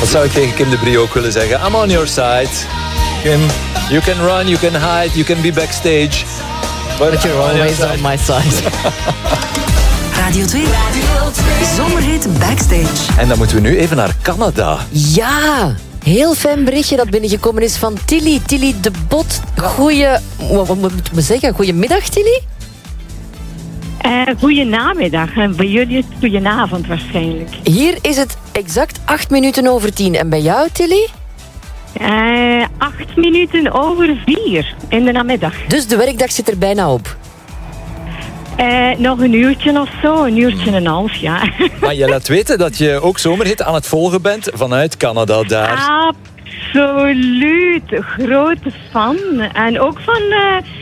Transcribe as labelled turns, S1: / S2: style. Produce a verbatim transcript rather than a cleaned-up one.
S1: Wat zou ik tegen Kim de Brie ook willen zeggen? I'm on your side. Kim, you can run, you can hide, you can be backstage. But,
S2: But you're always on, on my side.
S3: Radio twee. Radio twee. Zomerhit Backstage.
S1: En dan moeten we nu even naar Canada.
S2: Ja, heel fijn berichtje dat binnengekomen is van Tilly. Tilly de Bot. Goeie, wat wat moeten we zeggen? Goedemiddag, Tilly.
S4: Uh, goedenamiddag. En bij jullie is het goedenavond waarschijnlijk.
S2: Hier is het exact acht minuten over tien. En bij jou, Tilly?
S4: Uh, acht minuten over vier in de namiddag.
S2: Dus de werkdag zit er bijna op.
S4: Uh, nog een uurtje of zo, een uurtje en een half, ja.
S1: Maar je laat weten dat je ook Zomerhit aan het volgen bent vanuit Canada daar.
S4: Absoluut, grote fan. En ook van... Uh,